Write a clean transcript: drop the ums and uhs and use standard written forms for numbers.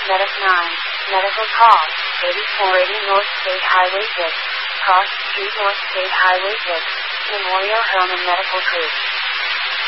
Medic 9, medical call, 8480 North State Highway 6, Cross Street North State Highway 6, Memorial Hermann Medical Group.